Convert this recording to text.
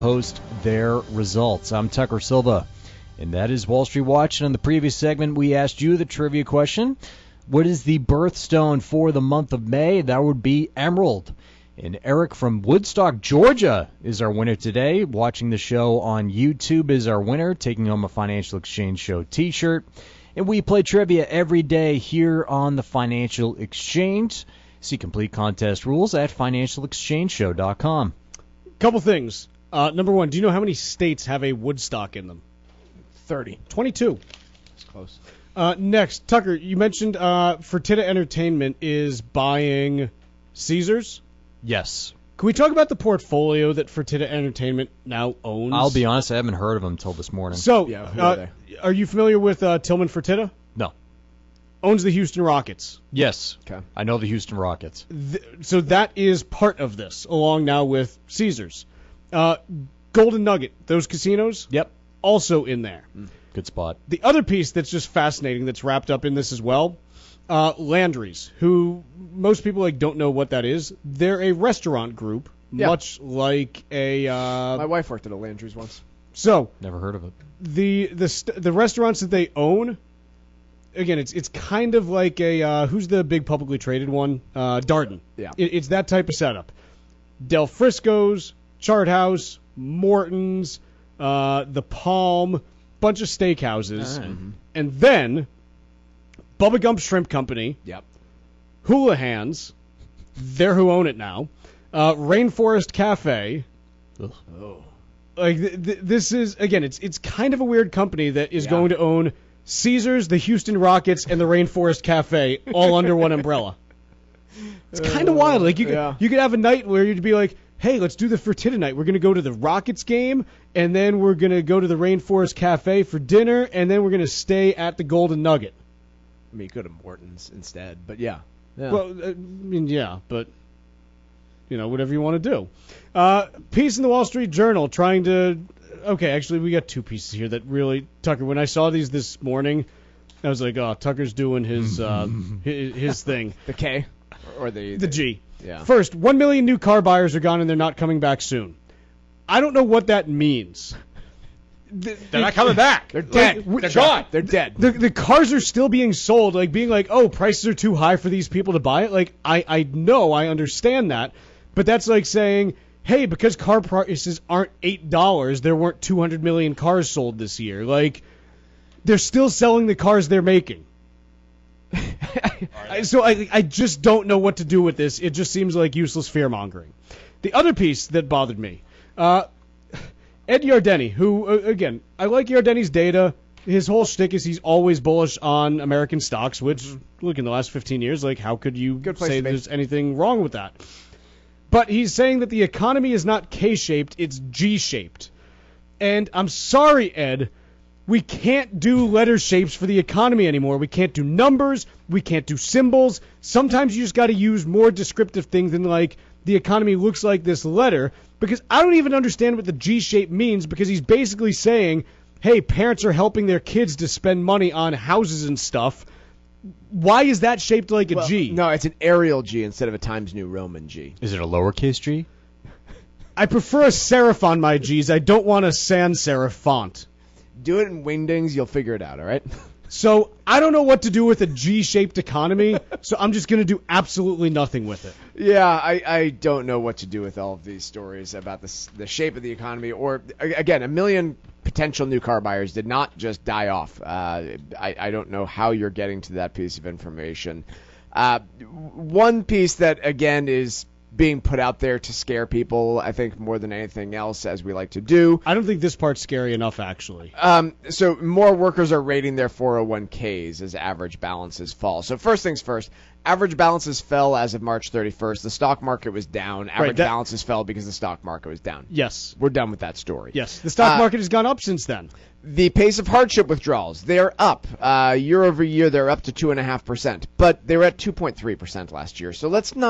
post their results. I'm Tucker Silva, and that is Wall Street Watch. And in the previous segment, we asked you the trivia question. What is the birthstone for the month of May? That would be emerald. And Eric from Woodstock, Georgia, is our winner today. Watching the show on YouTube is our winner, taking home a Financial Exchange Show t-shirt. And we play trivia every day here on the Financial Exchange. See complete contest rules at financialexchangeshow.com. Couple things. Number one, do you know how many states have a Woodstock in them? 30. 22. That's close. Next, Tucker, you mentioned Fertitta Entertainment is buying Caesars. Yes. Can we talk about the portfolio that Fertitta Entertainment now owns? I'll be honest, I haven't heard of them until this morning. So, Yeah, who are they? Are you familiar with Tillman Fertitta? No. Owns the Houston Rockets. Yes. Okay. I know the Houston Rockets. So that is part of this, along now with Caesars. Golden Nugget, those casinos, Yep. also in there. Good spot. The other piece that's just fascinating that's wrapped up in this as well, Landry's, who most people don't know what that is. They're a restaurant group, much like a... My wife worked at a Landry's once. So Never heard of it. the restaurants that they own, again, it's kind of like a... who's the big publicly traded one? Darden. Yeah. It's that type of setup. Del Frisco's, Chart House, Morton's, the Palm, bunch of steakhouses. All right. And then Bubba Gump Shrimp Company, Yep. Houlihan's, they're who own it now, Rainforest Cafe. Ugh. Oh. Like this is, again, it's kind of a weird company that is Yeah. going to own Caesars, the Houston Rockets, and the Rainforest Cafe all under one umbrella. It's kind of wild. Like you could have a night where you'd be like, hey, let's do the Fertitta night. We're going to go to the Rockets game, and then we're going to go to the Rainforest Cafe for dinner, and then we're going to stay at the Golden Nugget. I mean, you go to Morton's instead, but yeah. Well, I mean, yeah, but, whatever you want to do. Piece in the Wall Street Journal trying to... Okay, actually, we got two pieces here that really... Tucker, when I saw these this morning, I was like, oh, Tucker's doing his his thing. The K? Or the G. Yeah. First, 1 million new car buyers are gone and they're not coming back soon. I don't know what that means. They're not coming back. They're dead. They're gone. They're dead. The cars are still being sold, being like, oh, prices are too high for these people to buy it. Like, I know, I understand that. But that's like saying, hey, because car prices aren't $8, there weren't 200 million cars sold this year. Like, they're still selling the cars they're making. So I just don't know what to do with this. It just seems like useless fear-mongering. The other piece that bothered me, Ed Yardeni, who, again, I like Yardeni's data. His whole shtick is he's always bullish on American stocks, which, look, in the last 15 years, how could you say there's anything wrong with that? But he's saying that the economy is not K-shaped, it's G-shaped. And I'm sorry, Ed, we can't do letter shapes for the economy anymore. We can't do numbers. We can't do symbols. Sometimes you just got to use more descriptive things than the economy looks like this letter, because I don't even understand what the G shape means, because he's basically saying, hey, parents are helping their kids to spend money on houses and stuff. Why is that shaped like a G? No, it's an Arial G instead of a Times New Roman G. Is it a lowercase G? I prefer a serif on my G's. I don't want a sans serif font. Do it in Wingdings, you'll figure it out, all right? So I don't know what to do with a G-shaped economy, so I'm just going to do absolutely nothing with it. Yeah, I don't know what to do with all of these stories about the shape of the economy. Or, again, 1 million potential new car buyers did not just die off. I don't know how you're getting to that piece of information. One piece that, again, is being put out there to scare people, I think, more than anything else, as we like to do. I don't think this part's scary enough, actually. So more workers are rating their 401ks as average balances fall. So first things first, average balances fell as of March 31st. The stock market was down. Average balances fell because the stock market was down. Yes. We're done with that story. Yes. The stock market has gone up since then. The pace of hardship withdrawals, they're up. Year over year, they're up to 2.5%. But they were at 2.3% last year. So let's not